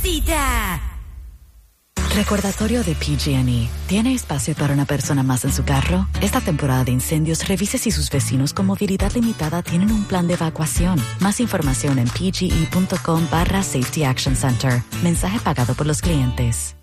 cita. Recordatorio de PG&E. ¿Tiene espacio para una persona más en su carro? Esta temporada de incendios, revise si sus vecinos con movilidad limitada tienen un plan de evacuación. Más información en pge.com/Safety Action Center. Mensaje pagado por los clientes.